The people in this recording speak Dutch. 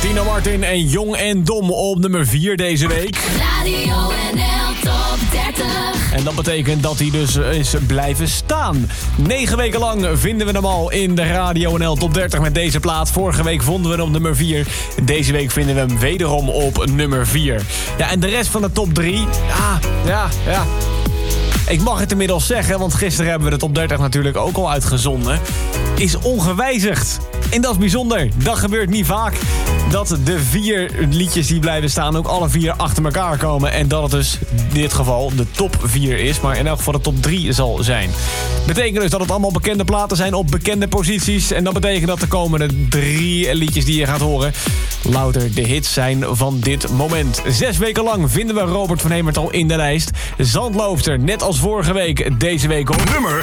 Tino Martin en Jong en Dom op nummer 4 deze week. Radio NL Top 30. En dat betekent dat hij dus is blijven staan. 9 weken lang vinden we hem al in de Radio NL Top 30 met deze plaat. Vorige week vonden we hem op nummer 4. Deze week vinden we hem wederom op nummer 4. Ja, en de rest van de top 3... Ja. Ik mag het inmiddels zeggen, want gisteren hebben we de top 30 natuurlijk ook al uitgezonden. Is ongewijzigd. En dat is bijzonder. Dat gebeurt niet vaak. Dat de 4 liedjes die blijven staan ook alle 4 achter elkaar komen. En dat het dus in dit geval de top 4 is. Maar in elk geval de top 3 zal zijn. Betekent dus dat het allemaal bekende platen zijn op bekende posities. En dat betekent dat de komende 3 liedjes die je gaat horen louter de hits zijn van dit moment. 6 weken lang vinden we Robert van Hemert al in de lijst. Zandloopster, net als vorige week, deze week op nummer